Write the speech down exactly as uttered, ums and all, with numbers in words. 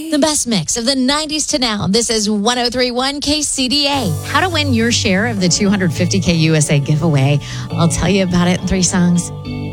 The best mix of the nineties to now. This is one oh three point one K C D A. How to win your share of the two hundred fifty K U S A giveaway. I'll tell you about it in three songs.